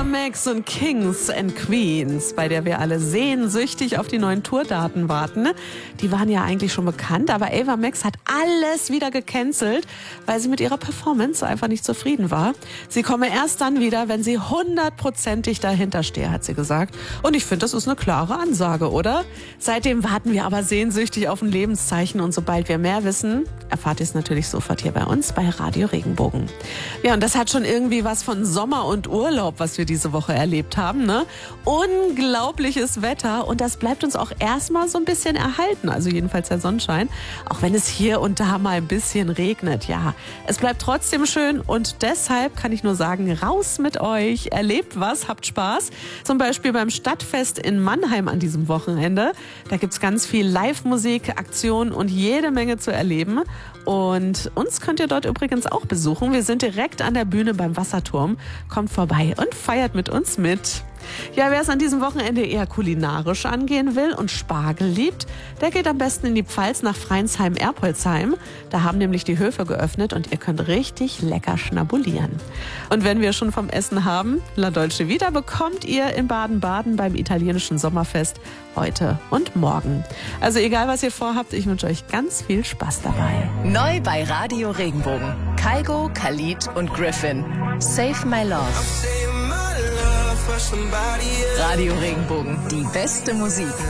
Ava Max und Kings and Queens, bei der wir alle sehnsüchtig auf die neuen Tourdaten warten. Die waren ja eigentlich schon bekannt, aber Ava Max hat alles wieder gecancelt, weil sie mit ihrer Performance einfach nicht zufrieden war. Sie komme erst dann wieder, wenn sie 100%ig dahinter stehe, hat sie gesagt. Und ich finde, das ist eine klare Ansage, oder? Seitdem warten wir aber sehnsüchtig auf ein Lebenszeichen und sobald wir mehr wissen, erfahrt ihr es natürlich sofort hier bei uns bei Radio Regenbogen. Ja, und das hat schon irgendwie was von Sommer und Urlaub, was wir diese Woche erlebt haben, ne? Unglaubliches Wetter und das bleibt uns auch erstmal so ein bisschen erhalten, also jedenfalls der Sonnenschein, auch wenn es hier und da mal ein bisschen regnet. Ja, es bleibt trotzdem schön und deshalb kann ich nur sagen, raus mit euch, erlebt was, habt Spaß. Zum Beispiel beim Stadtfest in Mannheim an diesem Wochenende. Da gibt's ganz viel Live-Musik, Aktionen und jede Menge zu erleben. Und uns könnt ihr dort übrigens auch besuchen. Wir sind direkt an der Bühne beim Wasserturm. Kommt vorbei und feiert mit uns mit. Ja, wer es an diesem Wochenende eher kulinarisch angehen will und Spargel liebt, der geht am besten in die Pfalz nach Freinsheim-Erpolzheim. Da haben nämlich die Höfe geöffnet und ihr könnt richtig lecker schnabulieren. Und wenn wir schon vom Essen haben, La Dolce Vita bekommt ihr in Baden-Baden beim italienischen Sommerfest heute und morgen. Also egal, was ihr vorhabt, ich wünsche euch ganz viel Spaß dabei. Neu bei Radio Regenbogen. Kygo, Khalid und Griffin. Save My Love. Radio Regenbogen, die beste Musik.